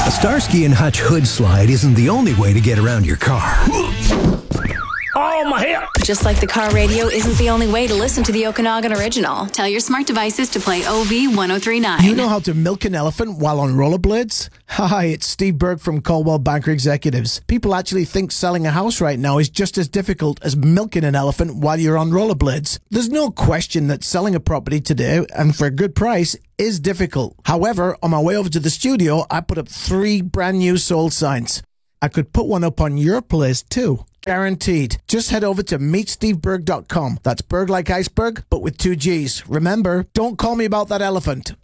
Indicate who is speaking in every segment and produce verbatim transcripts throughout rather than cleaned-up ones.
Speaker 1: A Starsky and Hutch hood slide isn't the only way to get around your car.
Speaker 2: Oh, my hip!
Speaker 3: Just like the car radio isn't the only way to listen to the Okanagan Original. Tell your smart devices to play O V ten thirty-nine.
Speaker 4: You know how to milk an elephant while on rollerblades? Hi, it's Steve Burke from Coldwell Banker Executives. People actually think selling a house right now is just as difficult as milking an elephant while you're on rollerblades. There's no question that selling a property today, and for a good price, is difficult. However, on my way over to the studio, I put up three brand new sold signs. I could put one up on your place too. Guaranteed. Just head over to meet steve berg dot com. That's Berg like iceberg, but with two G's. Remember, don't call me about that elephant.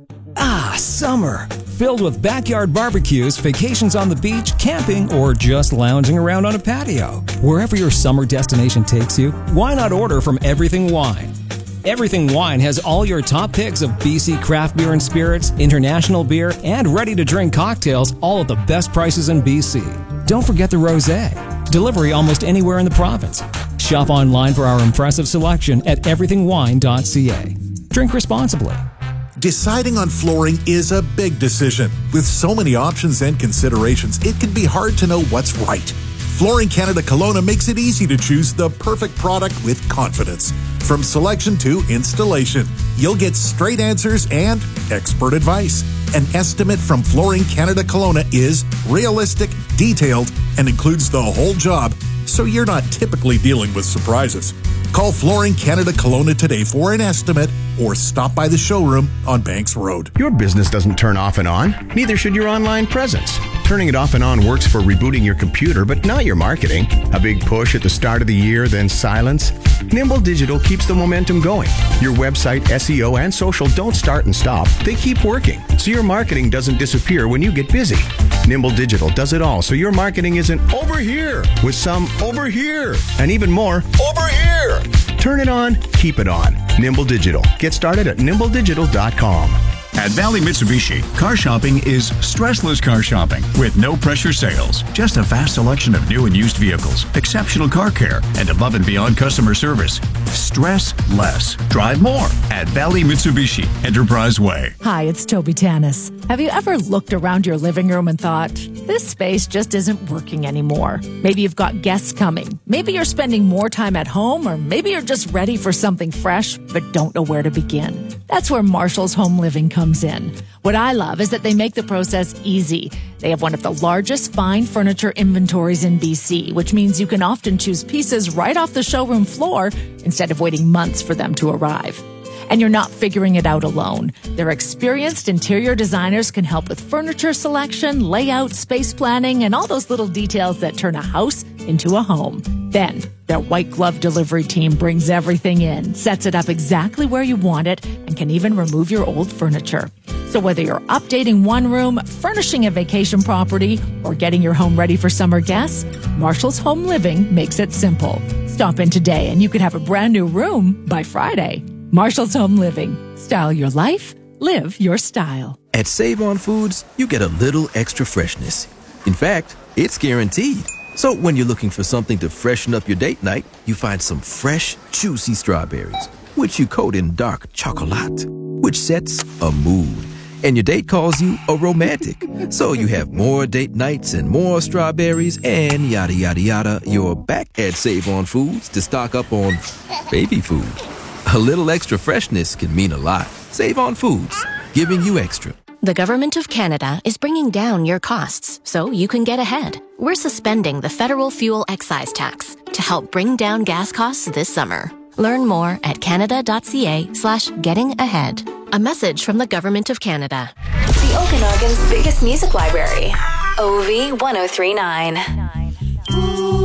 Speaker 5: Ah, summer. Filled with backyard barbecues, vacations on the beach, camping, or just lounging around on a patio. Wherever your summer destination takes you, why not order from Everything Wine? Everything Wine has all your top picks of B C craft beer and spirits, international beer, and ready-to-drink cocktails, all at the best prices in B C. Don't forget the rosé. Delivery almost anywhere in the province. Shop online for our impressive selection at everything wine dot c a. Drink responsibly.
Speaker 6: Deciding on flooring is a big decision. With so many options and considerations, it can be hard to know what's right. Flooring Canada Kelowna makes it easy to choose the perfect product with confidence. From selection to installation, you'll get straight answers and expert advice. An estimate from Flooring Canada Kelowna is realistic, detailed, and includes the whole job, so you're not typically dealing with surprises. Call Flooring Canada Kelowna today for an estimate or stop by the showroom on Banks Road.
Speaker 7: Your business doesn't turn off and on. Neither should your online presence. Turning it off and on works for rebooting your computer, but not your marketing. A big push at the start of the year, then silence. Nimble Digital keeps the momentum going. Your website, S E O, and social don't start and stop. They keep working, so your marketing doesn't disappear when you get busy. Nimble Digital does it all, so your marketing isn't over here with some over here and even more over here. Turn it on, keep it on. Nimble Digital. Get started at nimble digital dot com.
Speaker 8: At Valley Mitsubishi, car shopping is stressless car shopping with no pressure sales. Just a vast selection of new and used vehicles, exceptional car care, and above and beyond customer service. Stress less. Drive more at Valley Mitsubishi, Enterprise Way.
Speaker 9: Hi, it's Toby Tanis. Have you ever looked around your living room and thought, this space just isn't working anymore? Maybe you've got guests coming. Maybe you're spending more time at home, or maybe you're just ready for something fresh but don't know where to begin. That's where Marshall's Home Living comes in. What I love is that they make the process easy. They have one of the largest fine furniture inventories in B C, which means you can often choose pieces right off the showroom floor instead of waiting months for them to arrive. And you're not figuring it out alone. Their experienced interior designers can help with furniture selection, layout, space planning, and all those little details that turn a house into a home. Then, their white glove delivery team brings everything in, sets it up exactly where you want it, and can even remove your old furniture. So whether you're updating one room, furnishing a vacation property, or getting your home ready for summer guests, Marshall's Home Living makes it simple. Stop in today and you could have a brand new room by Friday. Marshall's Home Living. Style your life, live your style.
Speaker 10: At Save On Foods, you get a little extra freshness. In fact, it's guaranteed. So when you're looking for something to freshen up your date night, you find some fresh, juicy strawberries, which you coat in dark chocolate, which sets a mood. And your date calls you a romantic. So you have more date nights and more strawberries and yada, yada, yada. You're back at Save On Foods to stock up on baby food. A little extra freshness can mean a lot. Save On Foods, giving you extra.
Speaker 11: The Government of Canada is bringing down your costs so you can get ahead. We're suspending the federal fuel excise tax to help bring down gas costs this summer. Learn more at canada.ca slash getting ahead. A message from the Government of Canada.
Speaker 3: The Okanagan's biggest music library. O V ten thirty-nine.